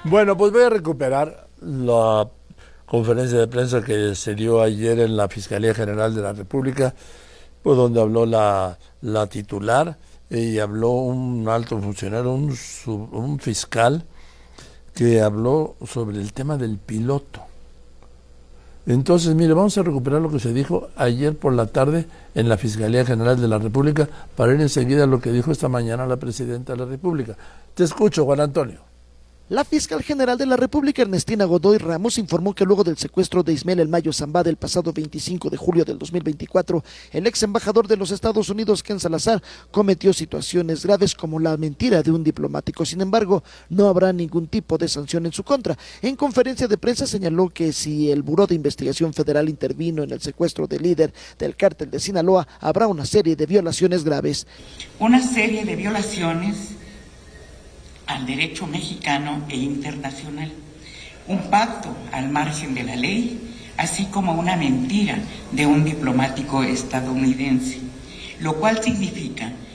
Bueno, pues voy a recuperar la conferencia de prensa que se dio ayer en la Fiscalía General de la República, pues donde habló la titular y habló un alto funcionario, un fiscal, que habló sobre el tema del piloto. Entonces, mire, vamos a recuperar lo que se dijo ayer por la tarde en la Fiscalía General de la República para ir enseguida a lo que dijo esta mañana la Presidenta de la República. Te escucho, Juan Antonio. La fiscal general de la República, Ernestina Godoy Ramos, informó que luego del secuestro de Ismael El Mayo Zambada el pasado 25 de julio del 2024, el ex embajador de los Estados Unidos, Ken Salazar, cometió situaciones graves como la mentira de un diplomático. Sin embargo, no habrá ningún tipo de sanción en su contra. En conferencia de prensa señaló que si el Buró de Investigación Federal intervino en el secuestro del líder del cártel de Sinaloa, habrá una serie de violaciones graves. Una serie de violaciones al derecho mexicano e internacional, un pacto al margen de la ley, así como una mentira de un diplomático estadounidense, lo cual significa